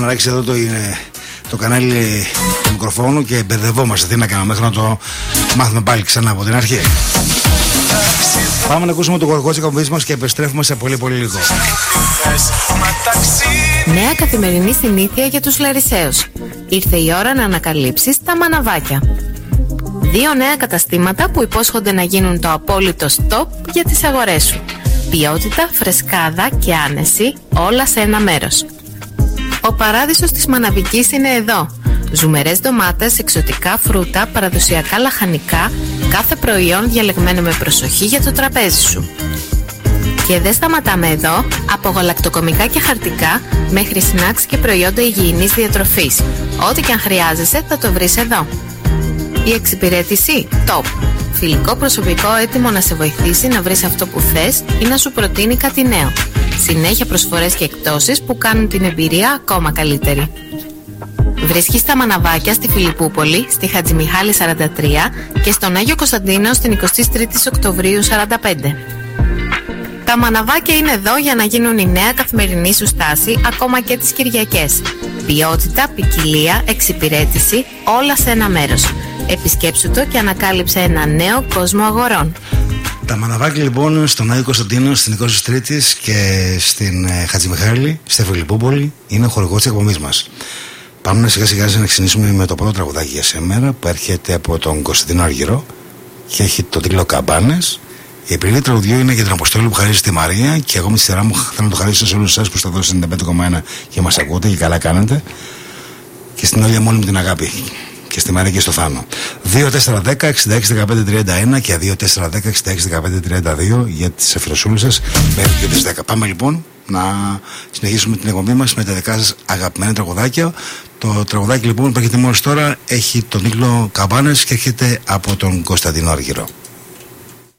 Μαναράκης εδώ το κανάλι του μικροφόνου και μπερδευόμαστε. Τι να κάνουμε μέχρι να το μάθουμε πάλι ξανά από την αρχή. Πάμε να ακούσουμε το γοργό της εκπομπής μας και επιστρέφουμε σε πολύ πολύ λίγο. Νέα καθημερινή συνήθεια για τους Λαρισαίους. Ήρθε η ώρα να ανακαλύψεις τα μαναβάκια. 2 νέα καταστήματα που υπόσχονται να γίνουν το απόλυτο stop για τις αγορές σου. Ποιότητα, φρεσκάδα και άνεση, όλα σε ένα μέρος. Ο παράδεισος της μαναβικής είναι εδώ. Ζουμερές ντομάτες, εξωτικά φρούτα, παραδοσιακά λαχανικά, κάθε προϊόν διαλεγμένο με προσοχή για το τραπέζι σου. Και δεν σταματάμε εδώ, από γαλακτοκομικά και χαρτικά μέχρι σνακς και προϊόντα υγιεινής διατροφής. Ό,τι και αν χρειάζεσαι θα το βρεις εδώ. Η εξυπηρέτηση top. Φιλικό προσωπικό έτοιμο να σε βοηθήσει να βρεις αυτό που θες ή να σου προτείνει κάτι νέο. Συνέχεια προσφορές και εκπτώσεις που κάνουν την εμπειρία ακόμα καλύτερη. Βρίσκεις τα μαναβάκια στη Φιλιππούπολη, στη Χατζημιχάλη 43 και στον Άγιο Κωνσταντίνο στην 23η Οκτωβρίου 45. Τα μαναβάκια είναι εδώ για να γίνουν η νέα καθημερινή σου στάση ακόμα και τις Κυριακές. Ποιότητα, ποικιλία, εξυπηρέτηση, όλα σε ένα μέρος. Επισκέψου το και ανακάλυψε ένα νέο κόσμο αγορών. Τα μαναβάκια λοιπόν στον Άγιο Κωνσταντίνο στην 23η και στην Χατζημιχάλη, στη Φιλιππούπολη, είναι ο χορηγός της εκπομπής μας. Πάμε σιγά σιγά να ξεκινήσουμε με το πρώτο τραγουδάκι για σήμερα που έρχεται από τον Κωνσταντίνο Αργυρό και έχει τον τίτλο Καμπάνες. Η επιλογή τραγουδιού είναι για την αποστολή που χαρίζει στη Μαρία και εγώ με τη σειρά μου θέλω να το χαρίσω σε όλους εσάς που στα δώσετε 95,1 και μας ακούτε και καλά κάνετε, και στην όλη μόνη μου την αγάπη και στη Μαρία και στο Θάνο. 2-4-10-66-15-31 και 2-4-10-66-15-32 για τις αφιερωσούλες σας μέχρι και τις 10. Πάμε λοιπόν να συνεχίσουμε την εκπομπή μας με τα δικά σας αγαπημένα τραγουδάκια. Το τραγουδάκι λοιπόν που έρχεται μόλις τώρα έχει τον τίτλο Καμπάνες και έρχεται από τον Κωνσταντίνο Αργυρό.